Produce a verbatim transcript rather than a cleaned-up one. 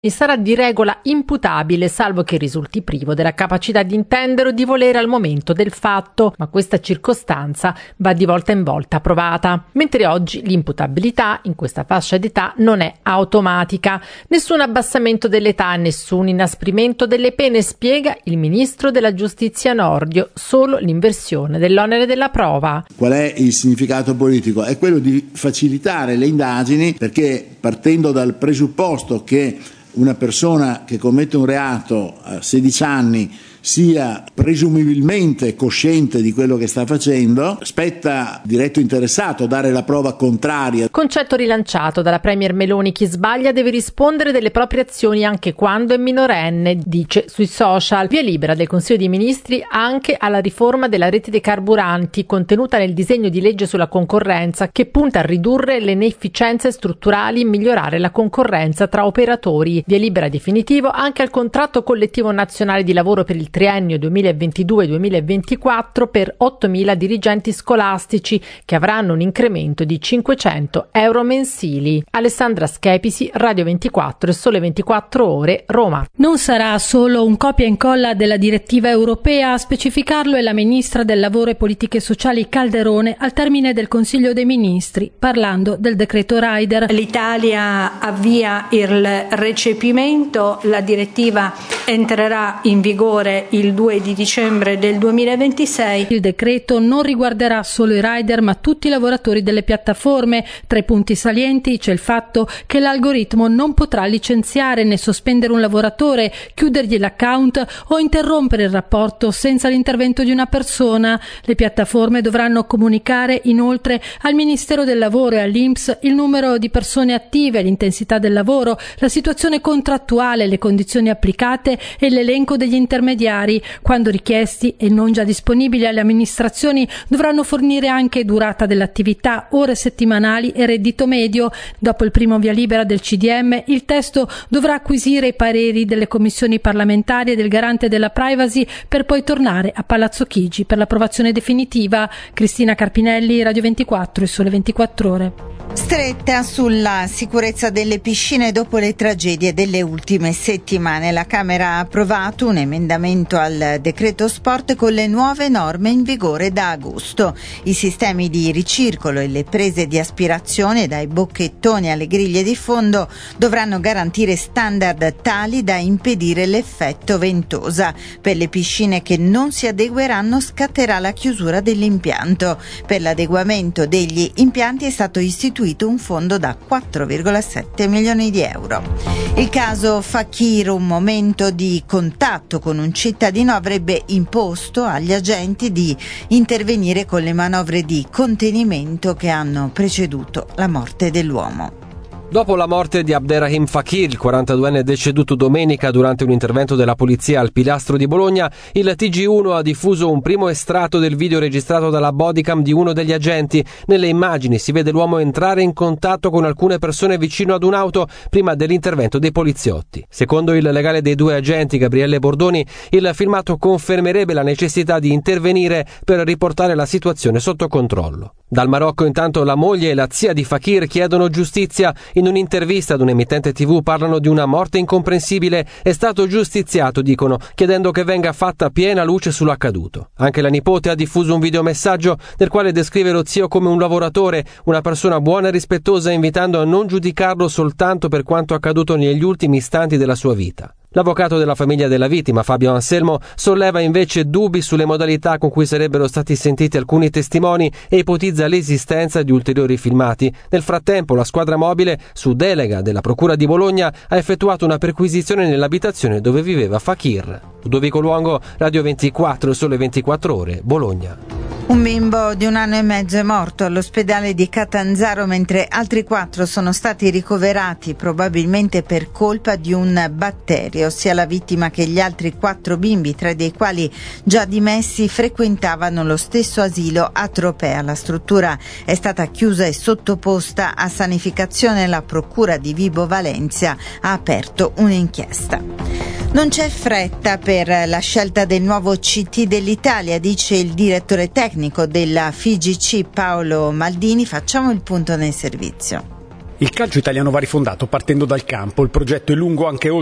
e sarà di regola imputabile salvo che risulti privo della capacità di intendere o di volere al momento del fatto, ma questa circostanza va di volta in volta provata. Mentre oggi l'imputabilità in questa fascia d'età non è automatica. Nessun abbassamento dell'età, nessun inasprimento delle pene, spiega il ministro della Giustizia Nordio, solo l'inversione dell'onere della prova. Qual è il significato politico? È quello di facilitare le indagini, perché partendo dal presupposto che una persona che commette un reato a sedici anni sia presumibilmente cosciente di quello che sta facendo, spetta diretto interessato dare la prova contraria. Concetto rilanciato dalla premier Meloni: chi sbaglia deve rispondere delle proprie azioni anche quando è minorenne, dice sui social. Via libera del Consiglio dei Ministri anche alla riforma della rete dei carburanti contenuta nel disegno di legge sulla concorrenza, che punta a ridurre le inefficienze strutturali e migliorare la concorrenza tra operatori. Via libera definitivo anche al contratto collettivo nazionale di lavoro per il triennio duemilaventidue duemilaventiquattro per ottomila dirigenti scolastici, che avranno un incremento di cinquecento euro mensili. Alessandra Schepisi, Radio ventiquattro e Sole ventiquattro Ore, Roma. Non sarà solo un copia e incolla della direttiva europea, a specificarlo è la ministra del Lavoro e Politiche Sociali Calderone al termine del Consiglio dei Ministri, parlando del decreto Rider. L'Italia avvia il recepimento, la direttiva entrerà in vigore il due di dicembre del duemilaventisei. Il decreto non riguarderà solo i rider ma tutti i lavoratori delle piattaforme. Tra i punti salienti c'è il fatto che l'algoritmo non potrà licenziare né sospendere un lavoratore, chiudergli l'account o interrompere il rapporto senza l'intervento di una persona. Le piattaforme dovranno comunicare inoltre al Ministero del Lavoro e all'I N P S il numero di persone attive, l'intensità del lavoro, la situazione contrattuale, le condizioni applicate e l'elenco degli intermediari. Quando richiesti e non già disponibili alle amministrazioni, dovranno fornire anche durata dell'attività, ore settimanali e reddito medio. Dopo il primo via libera del C D M, il testo dovrà acquisire i pareri delle commissioni parlamentari e del garante della privacy per poi tornare a Palazzo Chigi per l'approvazione definitiva. Cristina Carpinelli, Radio ventiquattro e Sole ventiquattro Ore. Stretta sulla sicurezza delle piscine dopo le tragedie delle ultime settimane. La Camera ha approvato un emendamento al decreto sport con le nuove norme in vigore da agosto. I sistemi di ricircolo e le prese di aspirazione, dai bocchettoni alle griglie di fondo, dovranno garantire standard tali da impedire l'effetto ventosa. Per le piscine che non si adegueranno scatterà la chiusura dell'impianto. Per l'adeguamento degli impianti è stato istituito un fondo da quattro virgola sette milioni di euro. Il caso Fakir, un momento di contatto con un cittadino, avrebbe imposto agli agenti di intervenire con le manovre di contenimento che hanno preceduto la morte dell'uomo. Dopo la morte di Abderrahim Fakir, il quarantaduenne deceduto domenica durante un intervento della polizia al Pilastro di Bologna, il T G uno ha diffuso un primo estratto del video registrato dalla bodycam di uno degli agenti. Nelle immagini si vede l'uomo entrare in contatto con alcune persone vicino ad un'auto prima dell'intervento dei poliziotti. Secondo il legale dei due agenti, Gabriele Bordoni, il filmato confermerebbe la necessità di intervenire per riportare la situazione sotto controllo. Dal Marocco intanto la moglie e la zia di Fakir chiedono giustizia. In un'intervista ad un'emittente tivù parlano di una morte incomprensibile. È stato giustiziato, dicono, chiedendo che venga fatta piena luce sull'accaduto. Anche la nipote ha diffuso un videomessaggio nel quale descrive lo zio come un lavoratore, una persona buona e rispettosa, invitando a non giudicarlo soltanto per quanto accaduto negli ultimi istanti della sua vita. L'avvocato della famiglia della vittima, Fabio Anselmo, solleva invece dubbi sulle modalità con cui sarebbero stati sentiti alcuni testimoni e ipotizza l'esistenza di ulteriori filmati. Nel frattempo, la squadra mobile, su delega della Procura di Bologna, ha effettuato una perquisizione nell'abitazione dove viveva Fakir. Ludovico Luongo, Radio ventiquattro, Sole ventiquattro Ore, Bologna. Un bimbo di un anno e mezzo è morto all'ospedale di Catanzaro, mentre altri quattro sono stati ricoverati probabilmente per colpa di un batterio. Sia la vittima che gli altri quattro bimbi, tre dei quali già dimessi, frequentavano lo stesso asilo a Tropea. La struttura è stata chiusa e sottoposta a sanificazione. La procura di Vibo Valentia ha aperto un'inchiesta. Non c'è fretta per la scelta del nuovo C T dell'Italia, dice il direttore tecnico della F I G C Paolo Maldini. Facciamo il punto nel servizio. Il calcio italiano va rifondato partendo dal campo. Il progetto è lungo anche oltre